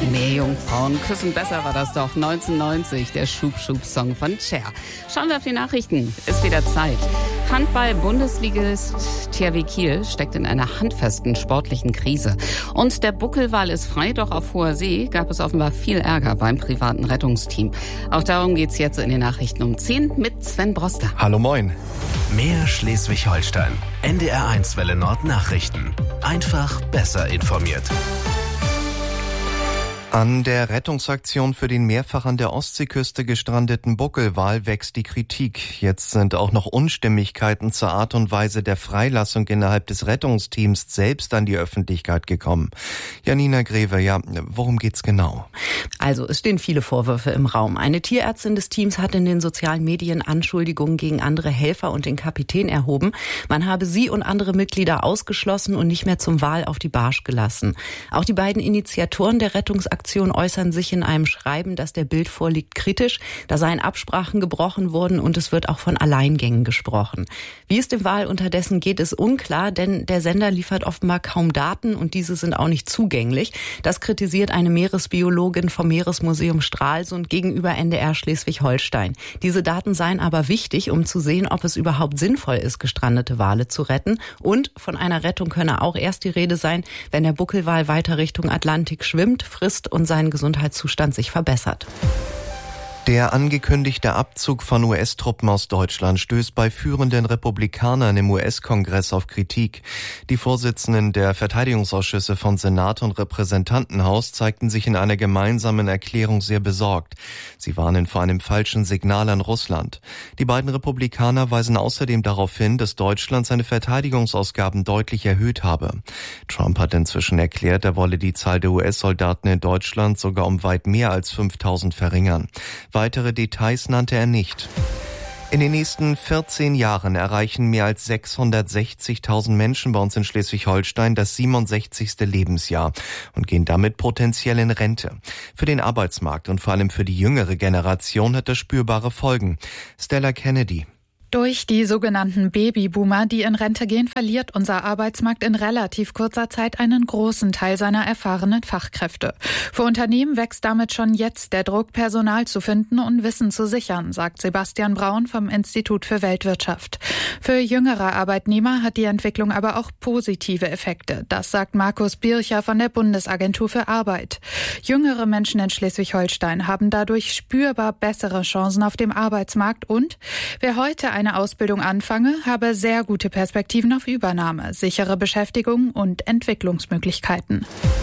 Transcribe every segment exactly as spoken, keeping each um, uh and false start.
Meerjungfrauen küssen besser war das doch. neunzehnhundertneunzig, der Schub-Schub-Song von Cher. Schauen wir auf die Nachrichten. Ist wieder Zeit. Handball-Bundesligist T H W Kiel steckt in einer handfesten sportlichen Krise. Und der Buckelwal ist frei, doch auf hoher See gab es offenbar viel Ärger beim privaten Rettungsteam. Auch darum geht's jetzt in den Nachrichten um zehn mit Sven Broster. Hallo, moin. Mehr Schleswig-Holstein. N D R eins Welle Nord Nachrichten. Einfach besser informiert. An der Rettungsaktion für den mehrfach an der Ostseeküste gestrandeten Buckelwal wächst die Kritik. Jetzt sind auch noch Unstimmigkeiten zur Art und Weise der Freilassung innerhalb des Rettungsteams selbst an die Öffentlichkeit gekommen. Janina Greve, ja, worum geht's genau? Also, es stehen viele Vorwürfe im Raum. Eine Tierärztin des Teams hat in den sozialen Medien Anschuldigungen gegen andere Helfer und den Kapitän erhoben. Man habe sie und andere Mitglieder ausgeschlossen und nicht mehr zum Wal auf die Barsch gelassen. Auch die beiden Initiatoren der Rettungsaktion äußern sich in einem Schreiben, das der Bild vorliegt, kritisch. Da seien Absprachen gebrochen worden und es wird auch von Alleingängen gesprochen. Wie es dem Wal unterdessen geht, ist unklar, denn der Sender liefert offenbar kaum Daten und diese sind auch nicht zugänglich. Das kritisiert eine Meeresbiologin vom Meeresmuseum Stralsund gegenüber N D R Schleswig-Holstein. Diese Daten seien aber wichtig, um zu sehen, ob es überhaupt sinnvoll ist, gestrandete Wale zu retten. Und von einer Rettung könne auch erst die Rede sein, wenn der Buckelwal weiter Richtung Atlantik schwimmt, frisst und sein Gesundheitszustand sich verbessert. Der angekündigte Abzug von U S-Truppen aus Deutschland stößt bei führenden Republikanern im U S-Kongress auf Kritik. Die Vorsitzenden der Verteidigungsausschüsse von Senat und Repräsentantenhaus zeigten sich in einer gemeinsamen Erklärung sehr besorgt. Sie warnen vor einem falschen Signal an Russland. Die beiden Republikaner weisen außerdem darauf hin, dass Deutschland seine Verteidigungsausgaben deutlich erhöht habe. Trump hat inzwischen erklärt, er wolle die Zahl der U S-Soldaten in Deutschland sogar um weit mehr als fünftausend verringern. Weitere Details nannte er nicht. In den nächsten vierzehn Jahren erreichen mehr als sechshundertsechzigtausend Menschen bei uns in Schleswig-Holstein das siebenundsechzigste Lebensjahr und gehen damit potenziell in Rente. Für den Arbeitsmarkt und vor allem für die jüngere Generation hat das spürbare Folgen. Stella Kennedy. Durch die sogenannten Babyboomer, die in Rente gehen, verliert unser Arbeitsmarkt in relativ kurzer Zeit einen großen Teil seiner erfahrenen Fachkräfte. Für Unternehmen wächst damit schon jetzt der Druck, Personal zu finden und Wissen zu sichern, sagt Sebastian Braun vom Institut für Weltwirtschaft. Für jüngere Arbeitnehmer hat die Entwicklung aber auch positive Effekte. Das sagt Markus Bircher von der Bundesagentur für Arbeit. Jüngere Menschen in Schleswig-Holstein haben dadurch spürbar bessere Chancen auf dem Arbeitsmarkt und wer heute eine Ausbildung anfange, habe sehr gute Perspektiven auf Übernahme, sichere Beschäftigung und Entwicklungsmöglichkeiten.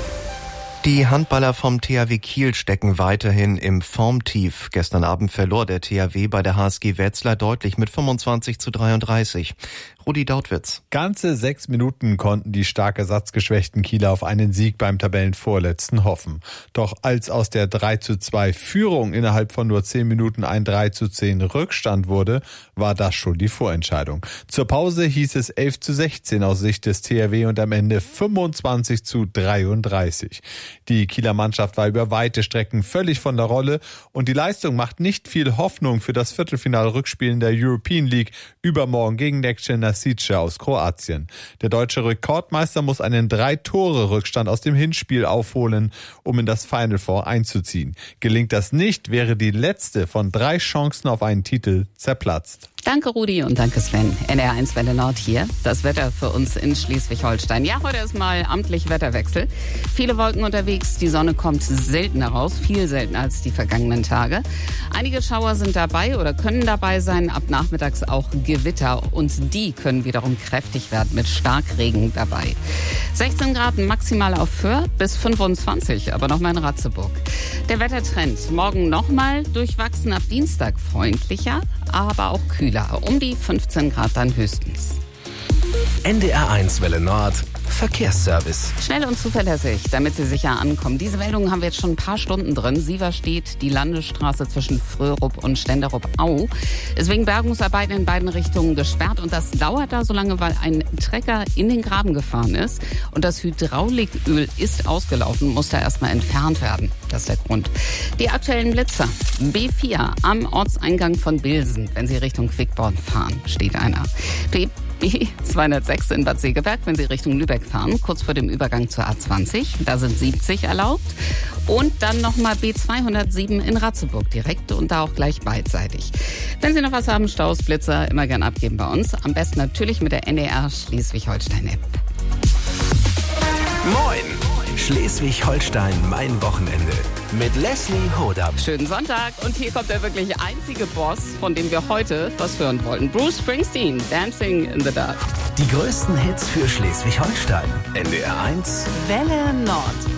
Die Handballer vom T H W Kiel stecken weiterhin im Formtief. Gestern Abend verlor der T H W bei der H S G Wetzlar deutlich mit fünfundzwanzig zu dreiunddreißig. Rudi Dautwitz. Ganze sechs Minuten konnten die stark ersatzgeschwächten Kieler auf einen Sieg beim Tabellenvorletzten hoffen. Doch als aus der drei zu zwei Führung innerhalb von nur zehn Minuten ein drei zu zehn Rückstand wurde, war das schon die Vorentscheidung. Zur Pause hieß es elf zu sechzehn aus Sicht des T H W und am Ende fünfundzwanzig zu dreiunddreißig. Die Kieler Mannschaft war über weite Strecken völlig von der Rolle und die Leistung macht nicht viel Hoffnung für das Viertelfinal-Rückspiel in der European League übermorgen gegen Lecce Nasice aus Kroatien. Der deutsche Rekordmeister muss einen Drei-Tore-Rückstand aus dem Hinspiel aufholen, um in das Final Four einzuziehen. Gelingt das nicht, wäre die letzte von drei Chancen auf einen Titel zerplatzt. Danke Rudi und danke Sven. N D R eins Welle Nord hier. Das Wetter für uns in Schleswig-Holstein. Ja, heute ist mal amtlich Wetterwechsel. Viele Wolken unterwegs, die Sonne kommt selten heraus, viel seltener als die vergangenen Tage. Einige Schauer sind dabei oder können dabei sein, ab nachmittags auch Gewitter und die können wiederum kräftig werden mit Starkregen dabei. sechzehn Grad maximal auf Föhr bis fünfundzwanzig, aber nochmal in Ratzeburg. Der Wettertrend morgen nochmal durchwachsen, ab Dienstag freundlicher, aber auch kühler. Um die fünfzehn Grad dann höchstens. N D R eins Welle Nord Verkehrsservice. Schnell und zuverlässig, damit Sie sicher ankommen. Diese Meldungen haben wir jetzt schon ein paar Stunden drin. Siever steht die Landesstraße zwischen Fröhrup und Stenderup-Au. Ist wegen Bergungsarbeiten in beiden Richtungen gesperrt. Und das dauert da so lange, weil ein Trecker in den Graben gefahren ist. Und das Hydrauliköl ist ausgelaufen, muss da erstmal entfernt werden. Das ist der Grund. Die aktuellen Blitzer. B vier am Ortseingang von Bilsen. Wenn Sie Richtung Quickborn fahren, steht einer. B zweihundertsechs in Bad Segeberg, wenn Sie Richtung Lübeck fahren, kurz vor dem Übergang zur A zwanzig. Da sind siebzig erlaubt. Und dann nochmal B zweihundertsieben in Ratzeburg direkt und da auch gleich beidseitig. Wenn Sie noch was haben, Staus, Blitzer, immer gern abgeben bei uns. Am besten natürlich mit der N D R Schleswig-Holstein-App. Moin! Schleswig-Holstein, mein Wochenende. Mit Leslie Hodam. Schönen Sonntag. Und hier kommt der wirklich einzige Boss, von dem wir heute was hören wollten. Bruce Springsteen, Dancing in the Dark. Die größten Hits für Schleswig-Holstein. N D R eins. Welle Nord.